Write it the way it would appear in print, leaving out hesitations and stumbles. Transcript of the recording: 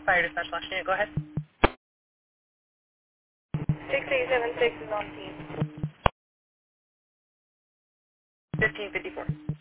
Fire dispatch last unit, go ahead. 6876 is on team. 1554.